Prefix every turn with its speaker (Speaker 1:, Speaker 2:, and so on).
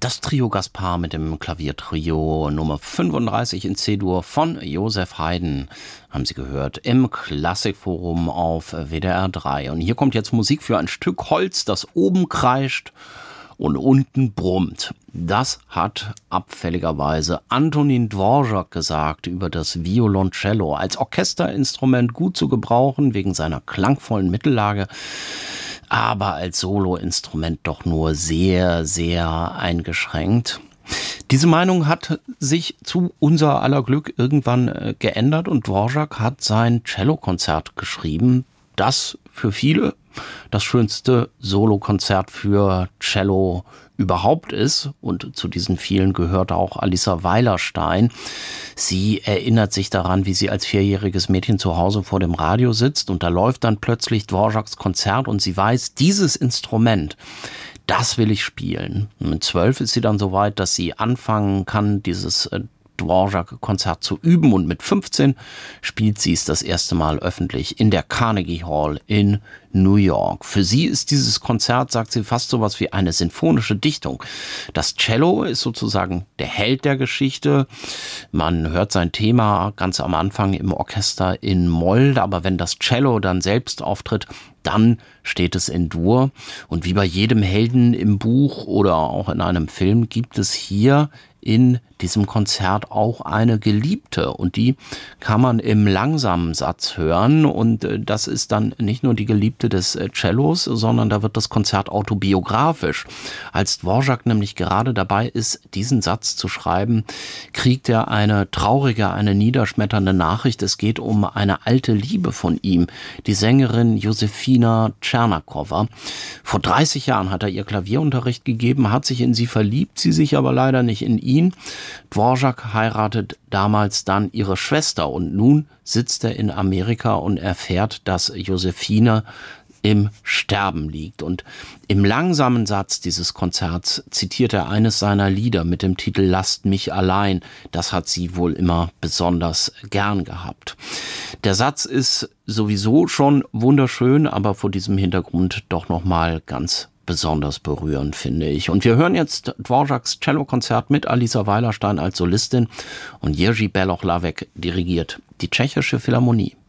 Speaker 1: Das Trio Gaspar mit dem Klaviertrio Nummer 35 in C-Dur von Josef Haydn haben Sie gehört im Klassikforum auf WDR 3. Und hier kommt jetzt Musik für ein Stück Holz, das oben kreischt und unten brummt. Das hat abfälligerweise Antonín Dvořák gesagt über das Violoncello. Als Orchesterinstrument gut zu gebrauchen wegen seiner klangvollen Mittellage, aber als Soloinstrument doch nur sehr, sehr eingeschränkt. Diese Meinung hat sich zu unser aller Glück irgendwann geändert und Dvořák hat sein Cellokonzert geschrieben, das für viele das schönste Solokonzert für Cello überhaupt ist. Und zu diesen vielen gehört auch Alissa Weilerstein. Sie erinnert sich daran, wie sie als 4-jähriges Mädchen zu Hause vor dem Radio sitzt und da läuft dann plötzlich Dvořáks Konzert und sie weiß, dieses Instrument, das will ich spielen. Und mit 12 ist sie dann so weit, dass sie anfangen kann, dieses Dvořák-Konzert zu üben und mit 15 spielt sie es das erste Mal öffentlich in der Carnegie Hall in New York. Für sie ist dieses Konzert, sagt sie, fast sowas wie eine sinfonische Dichtung. Das Cello ist sozusagen der Held der Geschichte. Man hört sein Thema ganz am Anfang im Orchester in Moll, aber wenn das Cello dann selbst auftritt, dann steht es in Dur. Und wie bei jedem Helden im Buch oder auch in einem Film gibt es hier in diesem Konzert auch eine Geliebte und die kann man im langsamen Satz hören und das ist dann nicht nur die Geliebte des Cellos, sondern da wird das Konzert autobiografisch. Als Dvořák nämlich gerade dabei ist, diesen Satz zu schreiben, kriegt er eine traurige, eine niederschmetternde Nachricht. Es geht um eine alte Liebe von ihm, die Sängerin Josefina Černakova. Vor 30 Jahren hat er ihr Klavierunterricht gegeben, hat sich in sie verliebt, sie sich aber leider nicht in ihn. Dvořák heiratet damals dann ihre Schwester und nun sitzt er in Amerika und erfährt, dass Josefina im Sterben liegt. Und im langsamen Satz dieses Konzerts zitiert er eines seiner Lieder mit dem Titel Lasst mich allein. Das hat sie wohl immer besonders gern gehabt. Der Satz ist sowieso schon wunderschön, aber vor diesem Hintergrund doch nochmal ganz besonders berührend, finde ich. Und wir hören jetzt Dvořáks Cellokonzert mit Alissa Weilerstein als Solistin und Jiří Beloch-Lavek dirigiert die Tschechische Philharmonie.